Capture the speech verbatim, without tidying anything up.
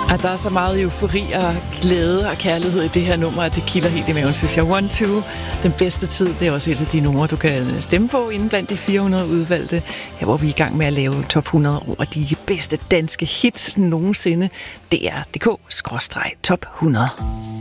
At der er så meget eufori og glæde og kærlighed i det her nummer, at det kilder helt i maven, synes jeg. One Two, den bedste tid, det er også et af de numre, du kan stemme på inden blandt de fire hundrede udvalgte. Her hvor vi er i gang med at lave top hundrede over de bedste danske hits nogensinde. D R punktum D K skråstreg top hundrede.